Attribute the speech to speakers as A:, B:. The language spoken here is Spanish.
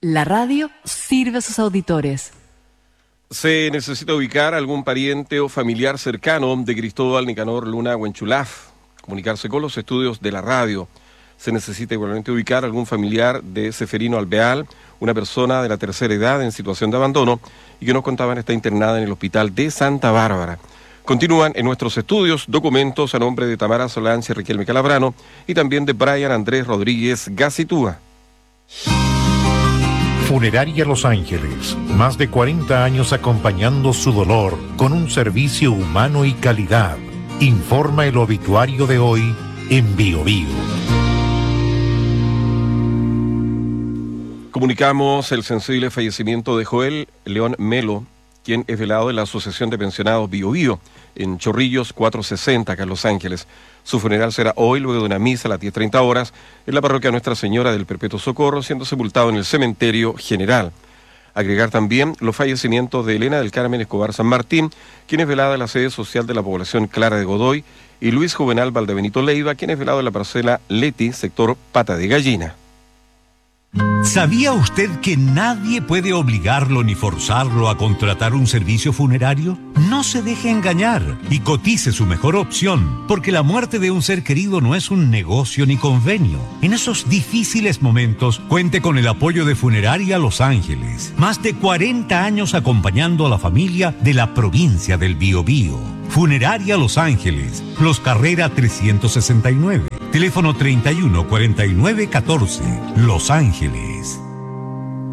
A: La radio sirve a sus auditores.
B: Se necesita ubicar a algún pariente o familiar cercano de Cristóbal Nicanor Luna Huenchulaf, comunicarse con los estudios de la radio. Se necesita igualmente ubicar a algún familiar de Seferino Alvear, una persona de la tercera edad en situación de abandono y que nos contaban está internada en el hospital de Santa Bárbara. Continúan en nuestros estudios documentos a nombre de Tamara Solange y Riquelme Calabrano y también de Brian Andrés Rodríguez Gacitúa.
C: Funeraria Los Ángeles, más de 40 años acompañando su dolor con un servicio humano y calidad. Informa el obituario de hoy en Bio Bio.
B: Comunicamos el sensible fallecimiento de Joel León Melo, quien es velado de la Asociación de Pensionados Bio Bio, en Chorrillos 460, acá en Los Ángeles. Su funeral será hoy, luego de una misa a las 10:30 horas, en la parroquia Nuestra Señora del Perpetuo Socorro, siendo sepultado en el cementerio general. Agregar también los fallecimientos de Elena del Carmen Escobar San Martín, quien es velada en la sede social de la población Clara de Godoy, y Luis Juvenal Valdebenito Leiva, quien es velado en la parcela Leti, sector Pata de Gallina.
D: ¿Sabía usted que nadie puede obligarlo ni forzarlo a contratar un servicio funerario? No se deje engañar y cotice su mejor opción, porque la muerte de un ser querido no es un negocio ni convenio. En esos difíciles momentos, cuente con el apoyo de Funeraria Los Ángeles. Más de 40 años acompañando a la familia de la provincia del Biobío. Funeraria Los Ángeles, Los Carrera 369, teléfono 31 49 14, Los Ángeles.